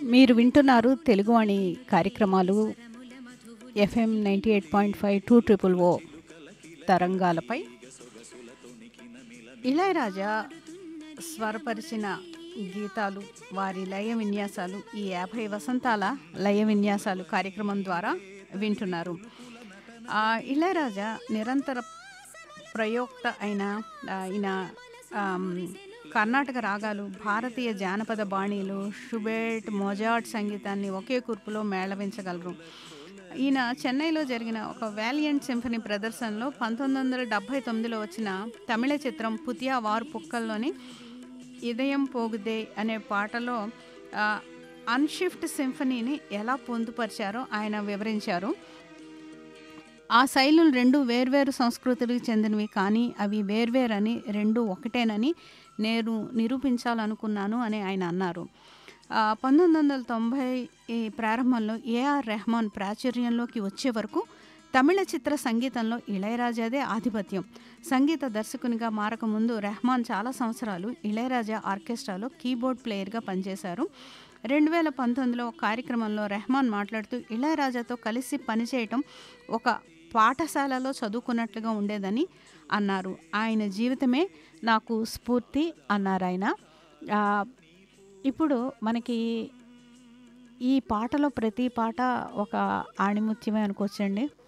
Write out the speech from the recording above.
మీరు వింటున్నారు తెలుగువాణి కార్యక్రమాలు ఎఫ్ఎం 98.5 2 తరంగాలపై. ఇళయరాజా స్వరపరిచిన గీతాలు, వారి లయ విన్యాసాలు ఈ 50 వసంతాల లయ విన్యాసాలు కార్యక్రమం ద్వారా వింటున్నారు. ఇళయరాజా నిరంతర ప్రయోక్త అయిన ఆయన కర్ణాటక రాగాలు, భారతీయ జానపద బాణీలు, షుబెర్ట్, మొజార్ట్ సంగీతాన్ని ఒకే కూర్పులో మేళవించగలరు. ఈయన చెన్నైలో జరిగిన ఒక వాలియంట్ సింఫనీ ప్రదర్శనలో 1979లో వచ్చిన తమిళ చిత్రం పుతియా వార్ పుక్కల్లోని ఇదయం పోగుదే అనే పాటలో అన్షిఫ్ట్ సింఫనీని ఎలా పొందుపరిచారో ఆయన వివరించారు. ఆ శైలులు రెండు వేర్వేరు సంస్కృతులకు చెందినవి, కానీ అవి వేర్వేరని, రెండు ఒకటేనని నేను నిరూపించాలనుకున్నాను అని ఆయన అన్నారు. 1990 ప్రారంభంలో ఏఆర్ రెహమాన్ ప్రాచుర్యంలోకి వచ్చే వరకు తమిళ చిత్ర సంగీతంలో ఇళయరాజాదే ఆధిపత్యం. సంగీత దర్శకునిగా మారకముందు రెహమాన్ చాలా సంవత్సరాలు ఇళయరాజా ఆర్కెస్ట్రాలో కీబోర్డ్ ప్లేయర్గా పనిచేశారు. 2019లో ఒక కార్యక్రమంలో రెహమాన్ మాట్లాడుతూ ఇళయరాజాతో కలిసి పనిచేయటం ఒక పాఠశాలలో చదువుకున్నట్లుగా ఉండేదని అన్నారు. ఆయన జీవితమే నాకు స్ఫూర్తి అన్నారు ఆయన. ఇప్పుడు మనకి ఈ పాటలో ప్రతి పాట ఒక ఆణిముత్యమే అనుకోవచ్చండి.